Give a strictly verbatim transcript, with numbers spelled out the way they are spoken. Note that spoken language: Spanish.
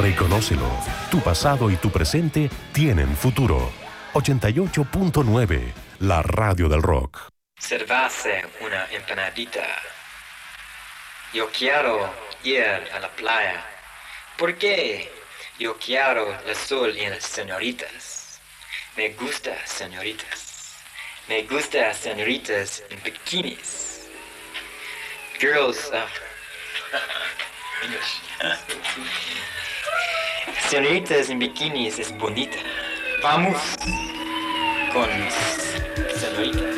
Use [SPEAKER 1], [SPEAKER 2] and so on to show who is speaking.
[SPEAKER 1] y conócelo. Tu pasado y tu presente tienen futuro. ochenta y ocho punto nueve, la radio del rock.
[SPEAKER 2] Servirse una empanadita. Yo quiero ir a la playa. ¿Por qué? Yo quiero el sol y las señoritas. Me gusta señoritas. Me gusta señoritas en bikinis. Girls, uh, English. Señoritas en bikinis es bonita. Vamos con señoritas.